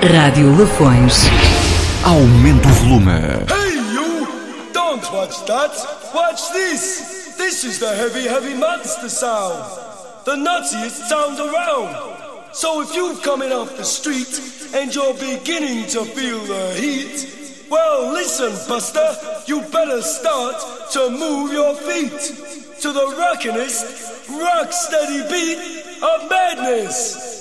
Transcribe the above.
Rádio Lafões. Aumenta o volume. Hey you! Don't watch that! Watch this! This is the heavy, heavy monster sound. The nuttiest sound around. So if you're coming off the street and you're beginning to feel the heat, well listen Buster, you better start to move your feet to the rockinest, rock steady beat of madness.